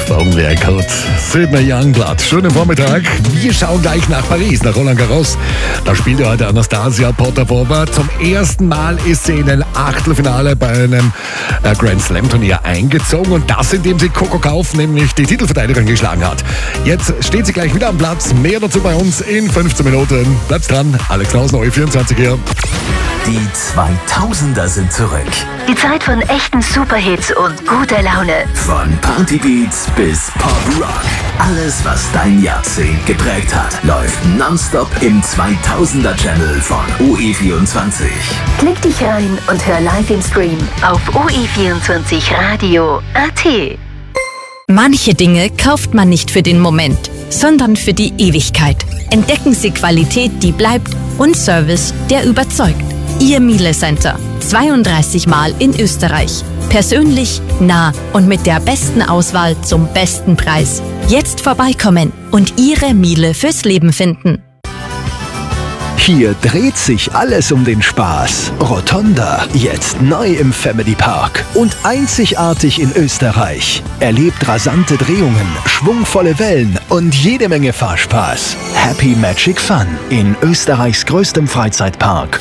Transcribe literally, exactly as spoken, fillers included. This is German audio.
Phone Record. Sydney Youngblood. Schönen Vormittag. Wir schauen gleich nach Paris, nach Roland Garros. Da spielt ja heute Anastasia Potapova. Zum ersten Mal ist sie in ein Achtelfinale bei einem äh, Grand Slam Turnier eingezogen. Und das, indem sie Coco Gauff, nämlich die Titelverteidigerin, geschlagen hat. Jetzt steht sie gleich wieder am Platz. Mehr dazu bei uns in fünfzehn Minuten. Bleibt dran. Alex Klausen, O E vierundzwanzig hier. Die zweitausender sind zurück. Die Zeit von echten Superhits und guter Laune. Von Partybeats bis Pop-Rock. Alles, was dein Jahrzehnt geprägt hat, läuft nonstop im zweitausender-Channel von O E vierundzwanzig. Klick dich rein und hör live im Stream auf O E vierundzwanzig Radio Punkt A T. Manche Dinge kauft man nicht für den Moment, sondern für die Ewigkeit. Entdecken Sie Qualität, die bleibt, und Service, der überzeugt. Ihr Miele Center. zweiunddreißig Mal in Österreich. Persönlich, nah und mit der besten Auswahl zum besten Preis. Jetzt vorbeikommen und Ihre Miele fürs Leben finden. Hier dreht sich alles um den Spaß. Rotonda, jetzt neu im Family Park und einzigartig in Österreich. Erlebt rasante Drehungen, schwungvolle Wellen und jede Menge Fahrspaß. Happy Magic Fun in Österreichs größtem Freizeitpark.